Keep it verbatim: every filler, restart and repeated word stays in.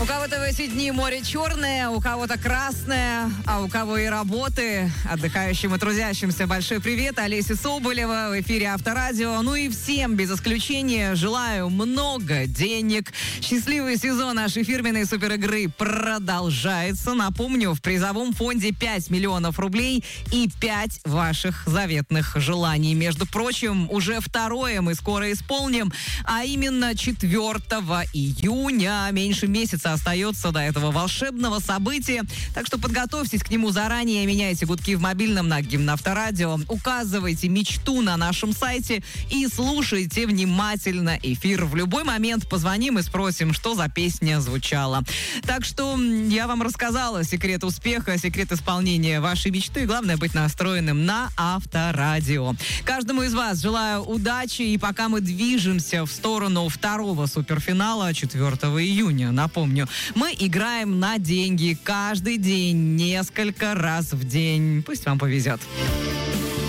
У кого-то в эти дни море черное, у кого-то красное, а у кого и работы. Отдыхающим и трудящимся большой привет. Олеся Соболева в эфире Авторадио. Ну и всем без исключения желаю много денег. Счастливый сезон нашей фирменной суперигры продолжается. Напомню, в призовом фонде пять миллионов рублей и пять ваших заветных желаний. Между прочим, уже второе мы скоро исполним, а именно четвертого июня. Меньше месяца остается до этого волшебного события. Так что подготовьтесь к нему заранее, меняйте гудки в мобильном на гимн Авторадио, указывайте мечту на нашем сайте и слушайте внимательно эфир. В любой момент позвоним и спросим, что за песня звучала. Так что я вам рассказала секрет успеха, секрет исполнения вашей мечты. Главное быть настроенным на Авторадио. Каждому из вас желаю удачи. И пока мы движемся в сторону второго суперфинала четвертого июня, напомню, мы играем на деньги каждый день, несколько раз в день. Пусть вам повезет.